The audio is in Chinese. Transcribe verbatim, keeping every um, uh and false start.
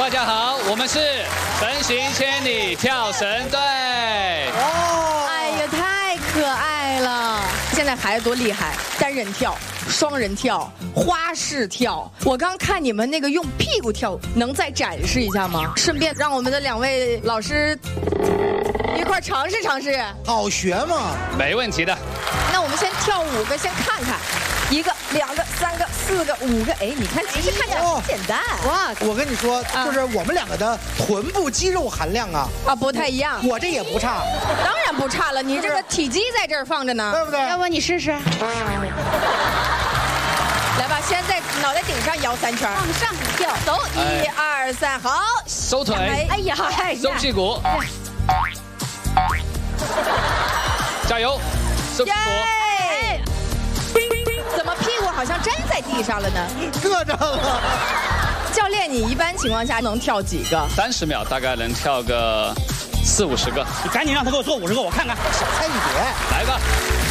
大家好，我们是神行千里跳绳队。 哦，哎呀，太可爱了！现在孩子多厉害，单人跳、双人跳、花式跳。我刚看你们那个用屁股跳，能再展示一下吗？顺便让我们的两位老师一块尝试尝试。 好学嘛， 没问题的。 那我们先跳五个，先看看。一个、两个、三个、四个、五个，哎，你看，其实看起来很简单。哇， 我跟你说，就是我们两个的臀部肌肉含量啊， 啊，不太一样。 我这也不差， 当然不差了，你这个体积在这儿放着呢， 对不对？ 要不你试试？来吧，先在脑袋顶上摇三圈，往上跳，走，一二三，好， 收腿， 哎呀， 收屁股，加油，收屁股。 怎么屁股好像粘在地上了呢？ 硌着了。 教练，你一般情况下能跳几个？ 三十秒大概能跳个四五十个。 你赶紧让他给我做五十个，我看看。 小菜一碟， 来吧。